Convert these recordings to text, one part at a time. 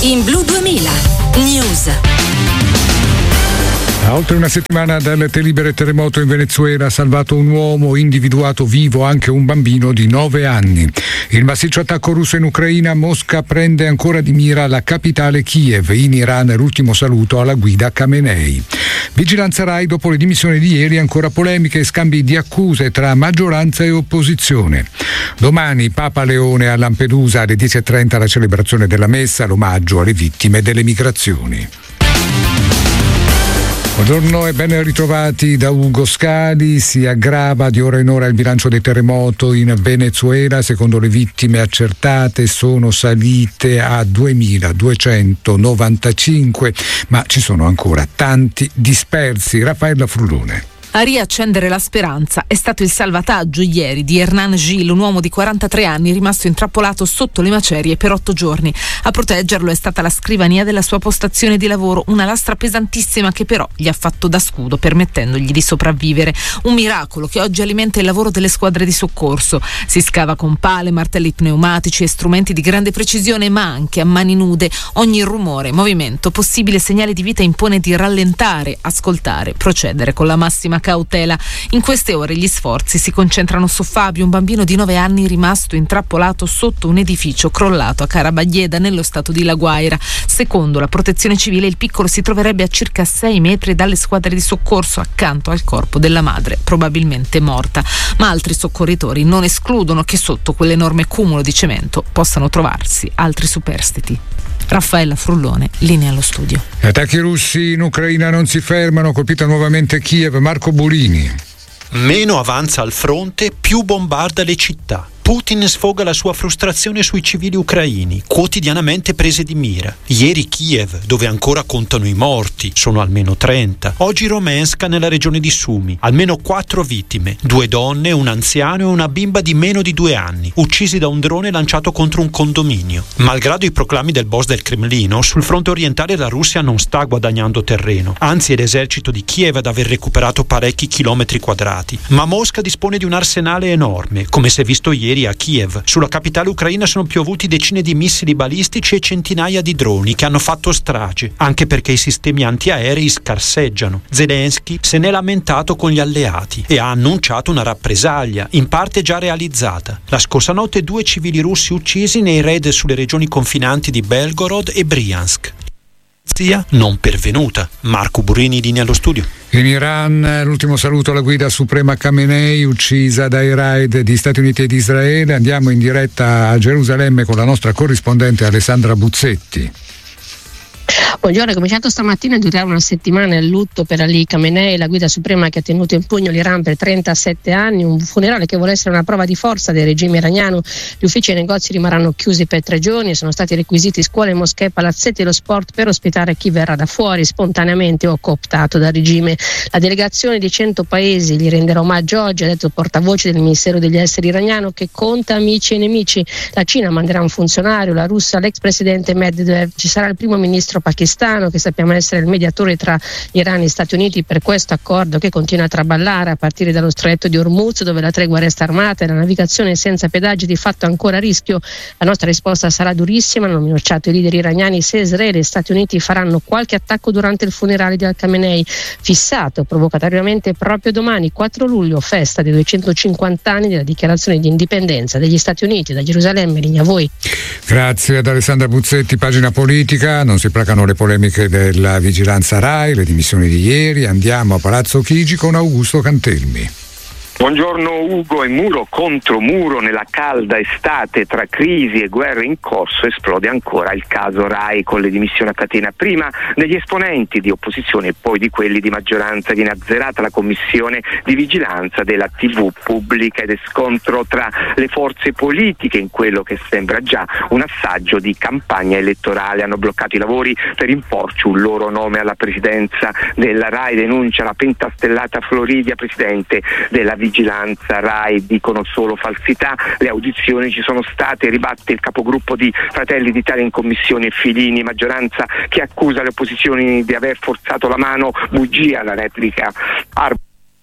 In Blu 2000 News. A oltre una settimana dal terribile terremoto in Venezuela, salvato un uomo, individuato vivo anche un bambino di 9 anni. Il massiccio attacco russo in Ucraina, Mosca prende ancora di mira la capitale Kiev. In Iran l'ultimo saluto alla guida Khamenei. Vigilanza Rai, dopo le dimissioni di ieri, ancora polemiche e scambi di accuse tra maggioranza e opposizione. Domani Papa Leone a Lampedusa, alle 10:30 la celebrazione della messa, l'omaggio alle vittime delle migrazioni. Buongiorno e ben ritrovati da Ugo Scali. Si aggrava di ora in ora il bilancio del terremoto in Venezuela. Secondo le vittime accertate sono salite a 2.295, ma ci sono ancora tanti dispersi. Raffaella Frullone. A riaccendere la speranza è stato il salvataggio ieri di Hernan Gil, un uomo di 43 anni rimasto intrappolato sotto le macerie per 8 giorni. A proteggerlo è stata la scrivania della sua postazione di lavoro, una lastra pesantissima che però gli ha fatto da scudo, permettendogli di sopravvivere. Un miracolo che oggi alimenta il lavoro delle squadre di soccorso. Si scava con pale, martelli pneumatici e strumenti di grande precisione, ma anche a mani nude. Ogni rumore, movimento, possibile segnale di vita impone di rallentare, ascoltare, procedere con la massima cautela. In queste ore gli sforzi si concentrano su Fabio, un bambino di 9 anni rimasto intrappolato sotto un edificio crollato a Carabaglieda nello stato di La Guaira. Secondo la protezione civile il piccolo si troverebbe a circa 6 metri dalle squadre di soccorso accanto al corpo della madre, probabilmente morta. Ma altri soccorritori non escludono che sotto quell'enorme cumulo di cemento possano trovarsi altri superstiti. Raffaella Frullone, linea allo studio. Gli attacchi russi in Ucraina non si fermano, colpita nuovamente Kiev. Marco Bolini. Meno avanza al fronte, più bombarda le città. Putin sfoga la sua frustrazione sui civili ucraini, quotidianamente prese di mira. Ieri Kiev, dove ancora contano i morti, sono almeno 30. Oggi Romenska, nella regione di Sumy, almeno 4 vittime, 2 donne, un anziano e una bimba di meno di 2 anni, uccisi da un drone lanciato contro un condominio. Malgrado i proclami del boss del Cremlino, sul fronte orientale la Russia non sta guadagnando terreno, anzi è l'esercito di Kiev ad aver recuperato parecchi chilometri quadrati. Ma Mosca dispone di un arsenale enorme, come si è visto ieri a Kiev. Sulla capitale ucraina sono piovuti decine di missili balistici e centinaia di droni che hanno fatto strage, anche perché i sistemi antiaerei scarseggiano. Zelensky se n'è lamentato con gli alleati e ha annunciato una rappresaglia, in parte già realizzata. La scorsa notte 2 civili russi uccisi nei raid sulle regioni confinanti di Belgorod e Briansk. Sia non pervenuta. Marco Burini, linea allo studio. In Iran l'ultimo saluto alla guida suprema Khamenei, uccisa dai raid di Stati Uniti ed Israele. Andiamo in diretta a Gerusalemme con la nostra corrispondente Alessandra Buzzetti. Buongiorno, è cominciato stamattina, durerà una settimana il lutto per Ali Khamenei, la guida suprema che ha tenuto in pugno l'Iran per 37 anni, un funerale che vuole essere una prova di forza del regime iraniano. Gli uffici e i negozi rimarranno chiusi per 3 giorni, sono stati requisiti scuole, moschee, palazzetti e lo sport per ospitare chi verrà da fuori spontaneamente o cooptato dal regime. La delegazione di 100 paesi gli renderà omaggio oggi, ha detto il portavoce del Ministero degli Esteri iraniano, che conta amici e nemici. La Cina manderà un funzionario, la Russia l'ex presidente Medvedev, ci sarà il primo ministro pakistano che sappiamo essere il mediatore tra Iran e Stati Uniti per questo accordo che continua a traballare a partire dallo stretto di Hormuz, dove la tregua resta armata e la navigazione senza pedaggi di fatto ancora a rischio. La nostra risposta sarà durissima, hanno minacciato i leader iraniani se Israele e Stati Uniti faranno qualche attacco durante il funerale di Al-Khamenei, fissato provocatoriamente proprio domani 4 luglio, festa dei 250 anni della dichiarazione di indipendenza degli Stati Uniti. Da Gerusalemme, linea a voi. Grazie ad Alessandra Buzzetti. Pagina politica, non si placano le polemiche della vigilanza Rai, le dimissioni di ieri. Andiamo a Palazzo Chigi con Augusto Cantelmi. Buongiorno Ugo, e muro contro muro nella calda estate tra crisi e guerre in corso esplode ancora il caso Rai con le dimissioni a catena, prima degli esponenti di opposizione e poi di quelli di maggioranza. Viene azzerata la commissione di vigilanza della TV pubblica ed è scontro tra le forze politiche in quello che sembra già un assaggio di campagna elettorale. Hanno bloccato i lavori per imporci un loro nome alla presidenza della Rai, denuncia la pentastellata Floridia, presidente della vigilanza Rai. Dicono solo falsità, le audizioni ci sono state, ribatte il capogruppo di Fratelli d'Italia in commissione Filini, maggioranza che accusa le opposizioni di aver forzato la mano, bugia la replica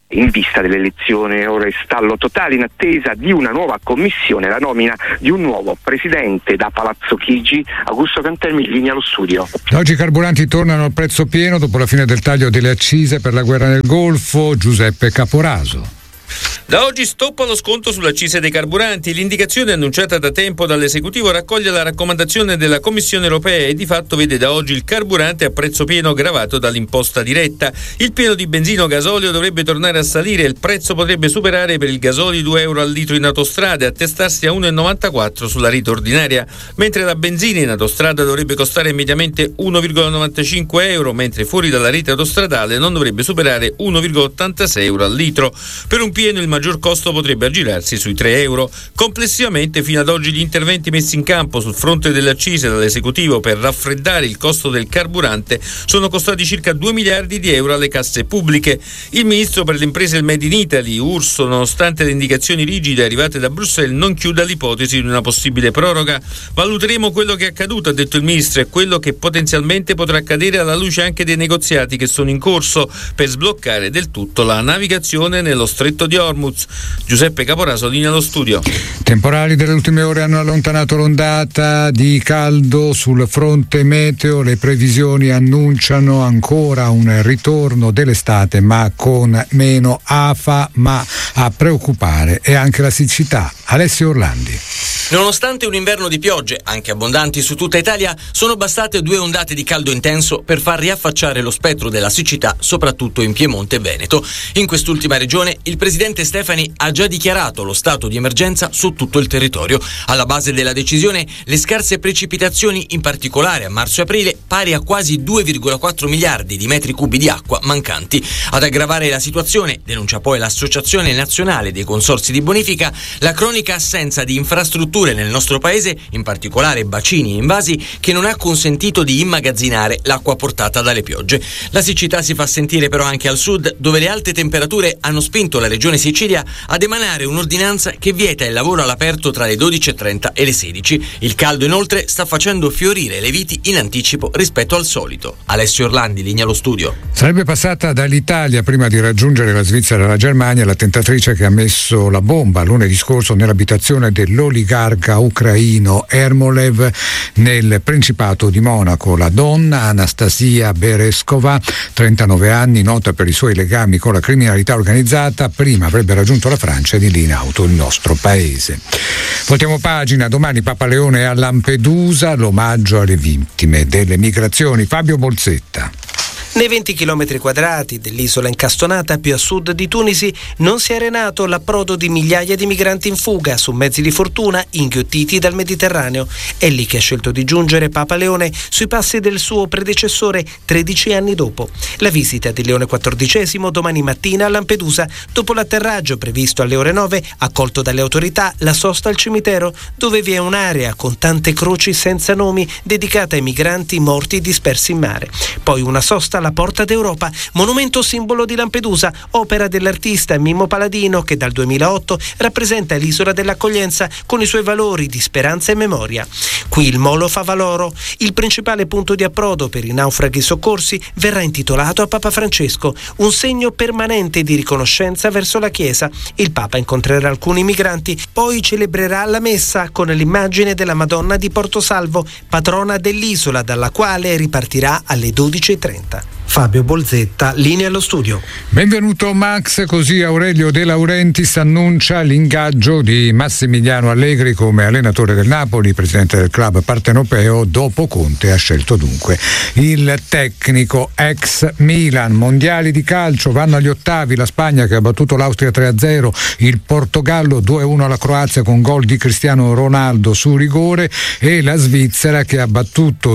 in vista dell'elezione. Ora è stallo totale in attesa di una nuova commissione, la nomina di un nuovo presidente. Da Palazzo Chigi, Augusto Cantelmi, in linea allo studio. Oggi i carburanti tornano al prezzo pieno dopo la fine del taglio delle accise per la guerra nel Golfo. Giuseppe Caporaso. Da oggi stoppa lo sconto sulle accise dei carburanti. L'indicazione annunciata da tempo dall'esecutivo raccoglie la raccomandazione della Commissione europea e di fatto vede da oggi il carburante a prezzo pieno gravato dall'imposta diretta. Il pieno di benzina o gasolio dovrebbe tornare a salire e il prezzo potrebbe superare per il gasolio 2 euro al litro in autostrada e attestarsi a 1,94 sulla rete ordinaria, mentre la benzina in autostrada dovrebbe costare mediamente 1,95 euro, mentre fuori dalla rete autostradale non dovrebbe superare 1,86 euro al litro. Per un pieno il maggior costo potrebbe aggirarsi sui 3 euro. Complessivamente fino ad oggi gli interventi messi in campo sul fronte delle accise dall'esecutivo per raffreddare il costo del carburante sono costati circa 2 miliardi di euro alle casse pubbliche. Il ministro per le imprese e il Made in Italy, Urso, nonostante le indicazioni rigide arrivate da Bruxelles, non chiude l'ipotesi di una possibile proroga. Valuteremo quello che è accaduto, ha detto il ministro, e quello che potenzialmente potrà accadere alla luce anche dei negoziati che sono in corso per sbloccare del tutto la navigazione nello stretto di Hormuz. Giuseppe Caporaso, linea allo studio. Temporali delle ultime ore hanno allontanato l'ondata di caldo sul fronte meteo. Le previsioni annunciano ancora un ritorno dell'estate, ma con meno afa, ma a preoccupare è anche la siccità. Alessio Orlandi. Nonostante un inverno di piogge, anche abbondanti su tutta Italia, sono bastate 2 ondate di caldo intenso per far riaffacciare lo spettro della siccità, soprattutto in Piemonte e Veneto. In quest'ultima regione il presidente Stefani ha già dichiarato lo stato di emergenza su tutto il territorio. Alla base della decisione le scarse precipitazioni, in particolare a marzo e aprile, pari a quasi 2,4 miliardi di metri cubi di acqua mancanti. Ad aggravare la situazione, denuncia poi l'Associazione Nazionale dei Consorzi di Bonifica, la cronica assenza di infrastrutture nel nostro paese, in particolare bacini e invasi, che non ha consentito di immagazzinare l'acqua portata dalle piogge. La siccità si fa sentire però anche al sud, dove le alte temperature hanno spinto la regione Sicilia ad emanare un'ordinanza che vieta il lavoro all'aperto tra le 12:30 e le 16. Il caldo inoltre sta facendo fiorire le viti in anticipo rispetto al solito. Alessio Orlandi, linea allo studio. Sarebbe passata dall'Italia prima di raggiungere la Svizzera e la Germania la tentatrice che ha messo la bomba lunedì scorso nell'abitazione dell'oligarca ucraino Ermolev nel Principato di Monaco. La donna, Anastasia Bereskova, 39 anni, nota per i suoi legami con la criminalità organizzata, prima avrebbe raggiunto la Francia ed è lì in auto il nostro paese. Voltiamo pagina. Domani Papa Leone a Lampedusa, l'omaggio alle vittime delle migrazioni. Fabio Bolzetta. Nei 20 km quadrati dell'isola incastonata più a sud di Tunisi non si è arenato l'approdo di migliaia di migranti in fuga su mezzi di fortuna inghiottiti dal Mediterraneo. È lì che ha scelto di giungere Papa Leone sui passi del suo predecessore 13 anni dopo. La visita di Leone XIV domani mattina a Lampedusa, dopo l'atterraggio previsto alle ore 9, accolto dalle autorità, la sosta al cimitero, dove vi è un'area con tante croci senza nomi dedicata ai migranti morti dispersi in mare. Poi una sosta alla Porta d'Europa, monumento simbolo di Lampedusa, opera dell'artista Mimmo Paladino, che dal 2008 rappresenta l'isola dell'accoglienza con i suoi valori di speranza e memoria. Qui il Molo Favaloro, il principale punto di approdo per i naufraghi soccorsi, verrà intitolato a Papa Francesco, un segno permanente di riconoscenza verso la Chiesa. Il Papa incontrerà alcuni migranti, poi celebrerà la messa con l'immagine della Madonna di Portosalvo, patrona dell'isola, dalla quale ripartirà alle 12:30. Fabio Bolzetta, linea allo studio. Benvenuto Max, così Aurelio De Laurentiis annuncia l'ingaggio di Massimiliano Allegri come allenatore del Napoli, presidente del club partenopeo. Dopo Conte ha scelto dunque il tecnico ex Milan. Mondiali di calcio, vanno agli ottavi la Spagna che ha battuto l'Austria 3-0, il Portogallo 2-1 alla Croazia con gol di Cristiano Ronaldo su rigore e la Svizzera che ha battuto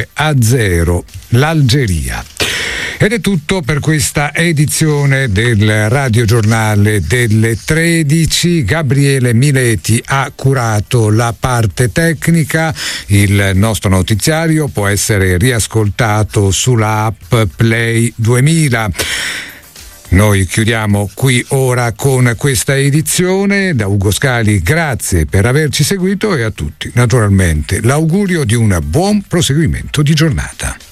2-0 l'Algeria. Ed è tutto per questa edizione del radiogiornale delle 13. Gabriele Mileti ha curato la parte tecnica. Il nostro notiziario può essere riascoltato sulla app Play 2000. Noi chiudiamo qui ora con questa edizione. Da Ugo Scali grazie per averci seguito e a tutti naturalmente l'augurio di un buon proseguimento di giornata.